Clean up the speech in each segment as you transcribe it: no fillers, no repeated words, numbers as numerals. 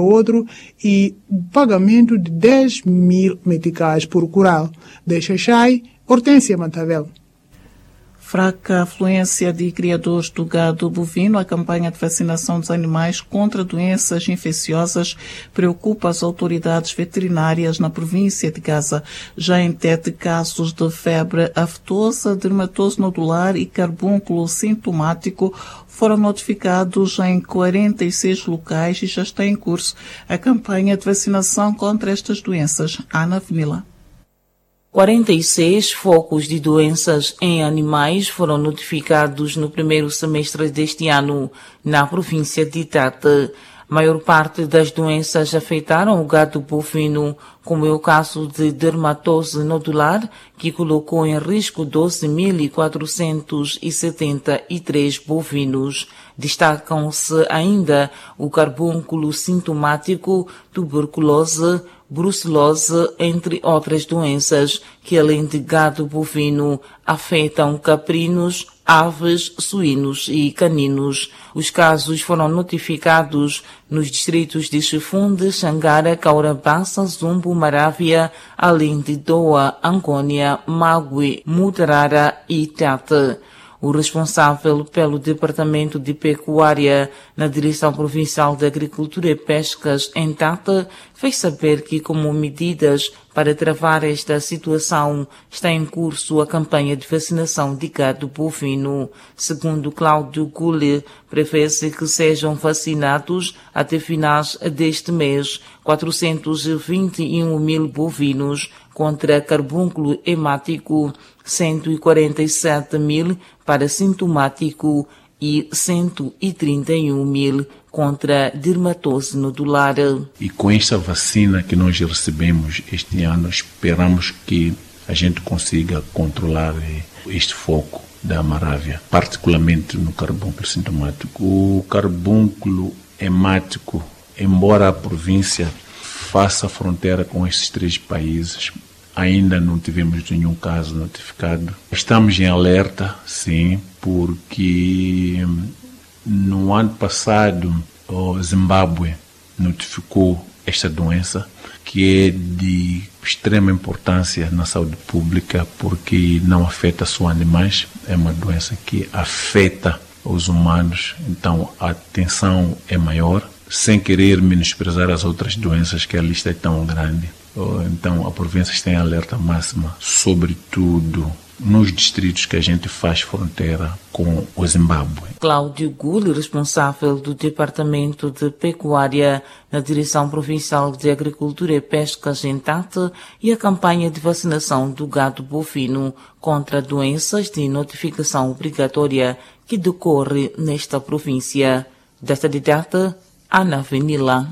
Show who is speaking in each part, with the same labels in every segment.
Speaker 1: outro e pagamento de 10.000 meticais por curral. De Xaxai, Hortência Matavel.
Speaker 2: Fraca afluência de criadores do gado bovino, a campanha de vacinação dos animais contra doenças infecciosas preocupa as autoridades veterinárias na província de Gaza. Já em Tete, casos de febre aftosa, dermatose nodular e carbúnculo sintomático foram notificados em 46 locais e já está em curso a campanha de vacinação contra estas doenças. Ana Venila.
Speaker 3: 46 focos de doenças em animais foram notificados no primeiro semestre deste ano na província de Tete. A maior parte das doenças afetaram o gado bovino, como é o caso de dermatose nodular, que colocou em risco 12.473 bovinos. Destacam-se ainda o carbúnculo sintomático, tuberculose, brucelose, entre outras doenças que, além de gado bovino, afetam caprinos, aves, suínos e caninos. Os casos foram notificados nos distritos de Chifunde, Xangara, Caurabassa, Zumbo, Marávia, além de Doa, Angônia, Magui, Mutarara e Tete. O responsável pelo Departamento de Pecuária na Direção Provincial de Agricultura e Pescas em Tete fez saber que, como medidas para travar esta situação, está em curso a campanha de vacinação de gado bovino. Segundo Cláudio Gule, prevê-se que sejam vacinados até finais deste mês 421.000 bovinos contra carbúnculo hemático, 147.000 para sintomático e 131.000 contra dermatose nodular.
Speaker 4: E com esta vacina que nós recebemos este ano, esperamos que a gente consiga controlar este foco da Marávia, particularmente no carbúnculo sintomático. O carbúnculo hemático, embora a província faça fronteira com estes 3 países, ainda não tivemos nenhum caso notificado. Estamos em alerta, sim, porque no ano passado o Zimbábue notificou esta doença, que é de extrema importância na saúde pública, porque não afeta só animais, é uma doença que afeta os humanos, então a atenção é maior, sem querer menosprezar as outras doenças, que a lista é tão grande. Então a província está em alerta máxima, sobretudo nos distritos que a gente faz fronteira com o Zimbábue.
Speaker 3: Cláudio Gule, responsável do Departamento de Pecuária na Direção Provincial de Agricultura e Pescas em Tete, e a campanha de vacinação do gado bovino contra doenças de notificação obrigatória que decorre nesta província. Desta de Tete, Ana Venila.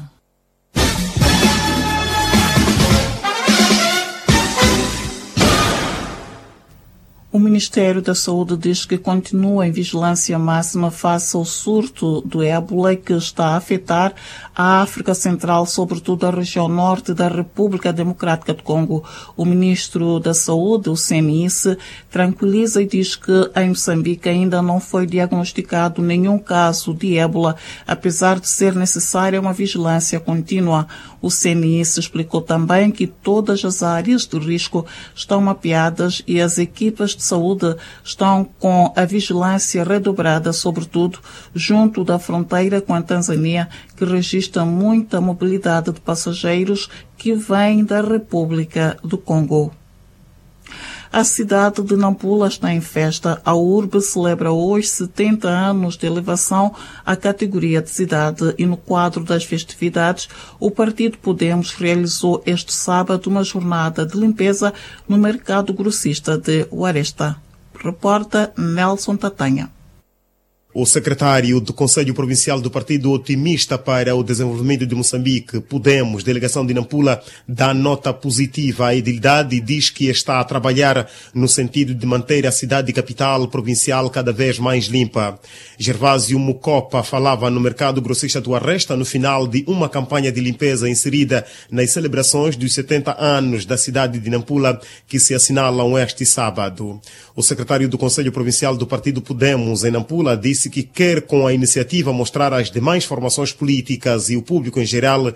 Speaker 2: O Ministério da Saúde diz que continua em vigilância máxima face ao surto do ébola que está a afetar a África Central, sobretudo a região norte da República Democrática do Congo. O Ministro da Saúde, o CNIS, tranquiliza e diz que em Moçambique ainda não foi diagnosticado nenhum caso de ébola, apesar de ser necessária uma vigilância contínua. O CNIS explicou também que todas as áreas de risco estão mapeadas e as equipas de saúde estão com a vigilância redobrada, sobretudo junto da fronteira com a Tanzânia, que registra muita mobilidade de passageiros que vêm da República do Congo. A cidade de Nampula está em festa. A urbe celebra hoje 70 anos de elevação à categoria de cidade e no quadro das festividades, o Partido Podemos realizou este sábado uma jornada de limpeza no mercado grossista de Huaresta. Reporta Nelson Tatanha.
Speaker 5: O secretário do Conselho Provincial do Partido Otimista para o Desenvolvimento de Moçambique, Podemos, delegação de Nampula, dá nota positiva à edilidade e diz que está a trabalhar no sentido de manter a cidade capital provincial cada vez mais limpa. Gervásio Mucopa falava no mercado grossista do Arresta no final de uma campanha de limpeza inserida nas celebrações dos 70 anos da cidade de Nampula, que se assinalam este sábado. O secretário do Conselho Provincial do Partido Podemos em Nampula disse que quer, com a iniciativa, mostrar às demais formações políticas e o público em geral